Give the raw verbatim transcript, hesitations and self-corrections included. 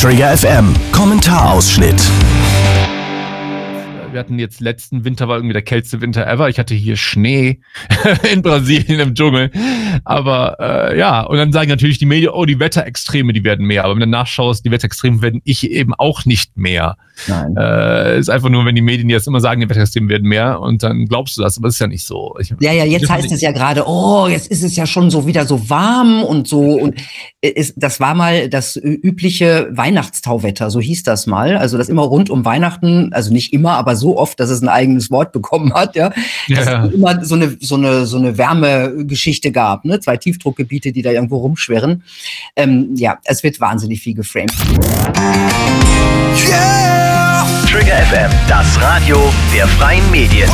Trigger F M Kommentarausschnitt. Wir hatten jetzt letzten Winter, war irgendwie der kälteste Winter ever. Ich hatte hier Schnee in Brasilien im Dschungel. Aber äh, ja, und dann sagen natürlich die Medien, oh, die Wetterextreme, die werden mehr. Aber wenn du nachschaust, die Wetterextreme werden ich eben auch nicht mehr. Nein. Äh, ist einfach nur, wenn die Medien jetzt immer sagen, die Wetterextreme werden mehr und dann glaubst du das, aber das ist ja nicht so. Ich, ja, ja, jetzt heißt es ja gerade, oh, jetzt ist es ja schon so wieder so warm und so. Und ist, das war mal das übliche Weihnachtstauwetter, so hieß das mal. Also das immer rund um Weihnachten, also nicht immer, aber so oft, dass es ein eigenes Wort bekommen hat, ja. Dass ja. es immer so eine, so eine, so eine Wärmegeschichte gab, ne? Zwei Tiefdruckgebiete, die da irgendwo rumschwirren. Ähm, ja, es wird wahnsinnig viel geframed. Yeah! Trigger F M, das Radio der freien Medien.